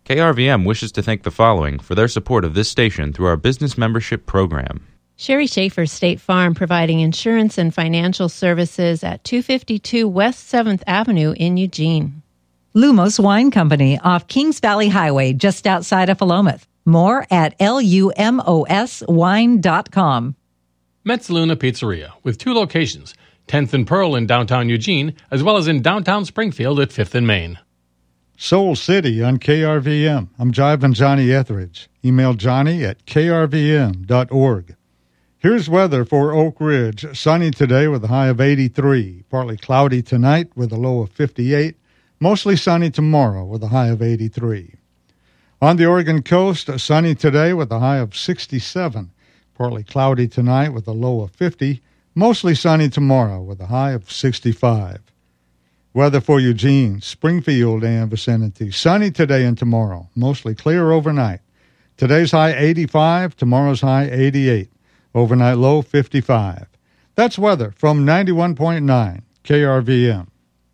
KRVM wishes to thank the following for their support of this station through our business membership program. Sherry Schaefer State Farm, providing insurance and financial services at 252 West 7th Avenue in Eugene. Lumos Wine Company off Kings Valley Highway, just outside of Philomath. More at lumoswine.com. Metzaluna Pizzeria, with 2 locations, 10th and Pearl in downtown Eugene, as well as in downtown Springfield at 5th and Main. Soul City on KRVM. I'm Jivin' Johnny Etheridge. Email Johnny at krvm.org. Here's weather for Oak Ridge. Sunny today with a high of 83. Partly cloudy tonight with a low of 58. Mostly sunny tomorrow with a high of 83. On the Oregon coast, sunny today with a high of 67. Partly cloudy tonight with a low of 50. Mostly sunny tomorrow with a high of 65. Weather for Eugene, Springfield, and vicinity. Sunny today and tomorrow. Mostly clear overnight. Today's high 85. Tomorrow's high 88. Overnight low 55. That's weather from 91.9 KRVM.